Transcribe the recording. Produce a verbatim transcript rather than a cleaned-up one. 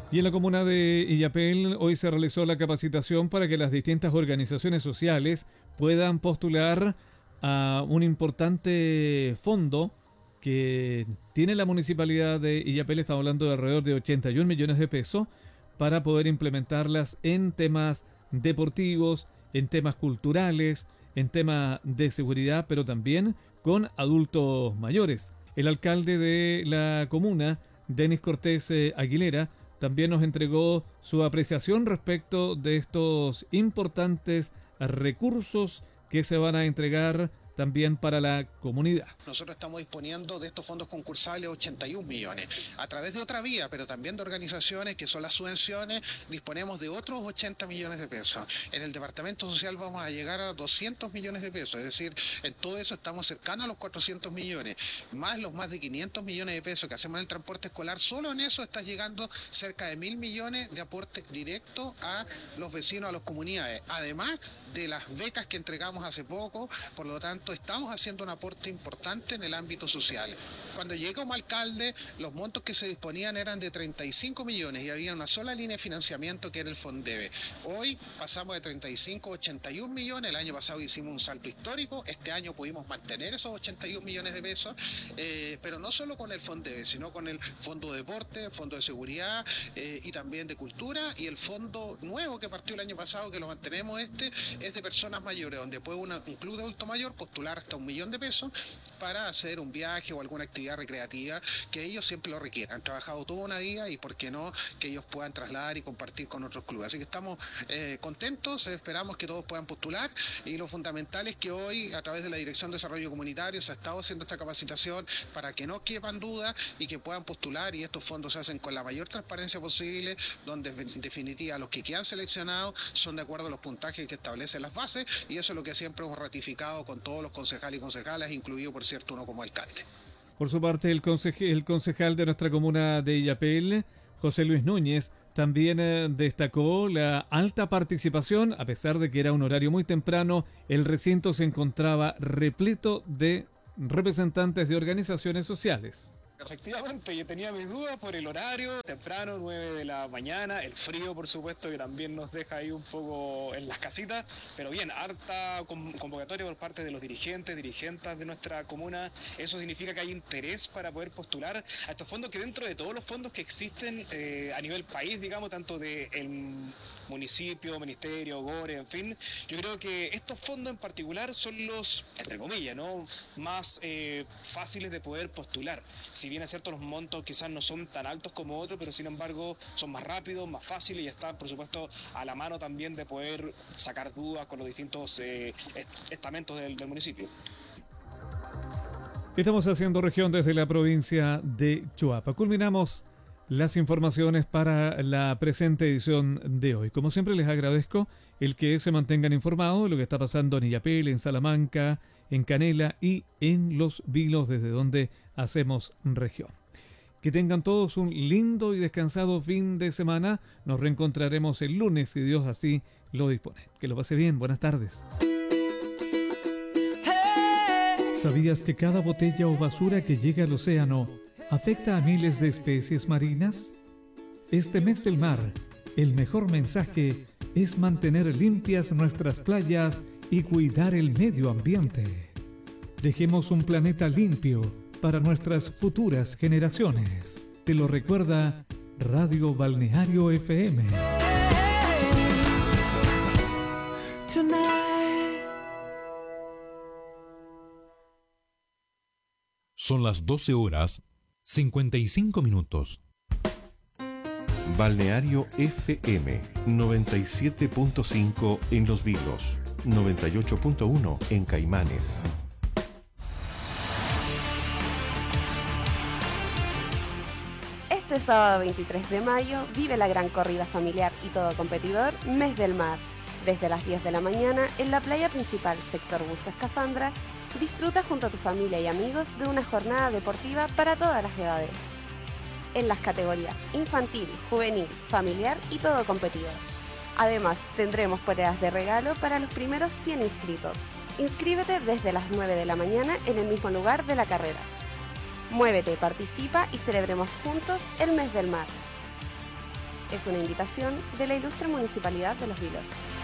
Y en la comuna de Illapel hoy se realizó la capacitación para que las distintas organizaciones sociales puedan postular a un importante fondo que tiene la municipalidad de Illapel. Estamos hablando de alrededor de ochenta y un millones de pesos para poder implementarlas en temas deportivos, en temas culturales, en temas de seguridad, pero también con adultos mayores. El alcalde de la comuna, Denis Cortés eh, Aguilera, también nos entregó su apreciación respecto de estos importantes recursos que se van a entregar también para la comunidad. Nosotros estamos disponiendo de estos fondos concursables ochenta y un millones. A través de otra vía, pero también de organizaciones que son las subvenciones, disponemos de otros ochenta millones de pesos. En el Departamento Social vamos a llegar a doscientos millones de pesos, es decir, en todo eso estamos cercanos a los cuatrocientos millones, más los más de quinientos millones de pesos que hacemos en el transporte escolar. Solo en eso está llegando cerca de mil millones de aporte directo a los vecinos, a las comunidades, además de las becas que entregamos hace poco. Por lo tanto, estamos haciendo un aporte importante en el ámbito social. Cuando llegué como alcalde, los montos que se disponían eran de treinta y cinco millones y había una sola línea de financiamiento que era el Fondeve. Hoy pasamos de treinta y cinco a ochenta y un millones, el año pasado hicimos un salto histórico, este año pudimos mantener esos ochenta y un millones de pesos, eh, pero no solo con el Fondeve, sino con el Fondo de Deporte, Fondo de Seguridad eh, y también de Cultura, y el fondo nuevo que partió el año pasado, que lo mantenemos este, es de personas mayores, donde puede una, un club de adulto mayor postular hasta un millón de pesos para hacer un viaje o alguna actividad recreativa que ellos siempre lo requieran. Han trabajado toda una vida y por qué no que ellos puedan trasladar y compartir con otros clubes. Así que estamos eh, contentos, esperamos que todos puedan postular, y lo fundamental es que hoy a través de la Dirección de Desarrollo Comunitario se ha estado haciendo esta capacitación para que no quepan dudas y que puedan postular, y estos fondos se hacen con la mayor transparencia posible, donde en definitiva los que quedan seleccionados son de acuerdo a los puntajes que establecen las bases, y eso es lo que siempre hemos ratificado con todos los concejales y concejalas, incluido por cierto uno como alcalde. Por su parte, el, conceje, el concejal de nuestra comuna de Illapel, José Luis Núñez, también eh, destacó la alta participación. A pesar de que era un horario muy temprano, el recinto se encontraba repleto de representantes de organizaciones sociales. Efectivamente, yo tenía mis dudas por el horario, temprano, nueve de la mañana, el frío por supuesto que también nos deja ahí un poco en las casitas, pero bien, harta convocatoria por parte de los dirigentes, dirigentes de nuestra comuna. Eso significa que hay interés para poder postular a estos fondos, que dentro de todos los fondos que existen eh, a nivel país, digamos, tanto del municipio, ministerio, GORE, en fin, yo creo que estos fondos en particular son los, entre comillas, ¿no?, más eh, fáciles de poder postular. Si bien es cierto, los montos quizás no son tan altos como otros, pero sin embargo son más rápidos, más fáciles, y están por supuesto a la mano también de poder sacar dudas con los distintos eh, estamentos del, del municipio. Estamos haciendo región desde la provincia de Choapa. Culminamos las informaciones para la presente edición de hoy. Como siempre, les agradezco el que se mantengan informados de lo que está pasando en Illapel, en Salamanca, en Canela y en Los Vilos, desde donde hacemos región. Que tengan todos un lindo y descansado fin de semana. Nos reencontraremos el lunes, si Dios así lo dispone. Que lo pase bien. Buenas tardes. ¿Sabías que cada botella o basura que llega al océano afecta a miles de especies marinas? Este mes del mar, el mejor mensaje es mantener limpias nuestras playas y cuidar el medio ambiente. Dejemos un planeta limpio para nuestras futuras generaciones. Te lo recuerda Radio Balneario F M. Son las doce horas cincuenta y cinco minutos. Balneario F M noventa y siete punto cinco en Los Vilos, noventa y ocho punto uno en Caimanes. Este sábado veintitrés de mayo vive la gran corrida familiar y todo competidor Mes del Mar. Desde las diez de la mañana en la playa principal sector Buzo Escafandra, disfruta junto a tu familia y amigos de una jornada deportiva para todas las edades. En las categorías infantil, juvenil, familiar y todo competidor. Además, tendremos poleras de regalo para los primeros cien inscritos. Inscríbete desde las nueve de la mañana en el mismo lugar de la carrera. Muévete, participa y celebremos juntos el Mes del Mar. es una invitación de la Ilustre Municipalidad de Los Vilos.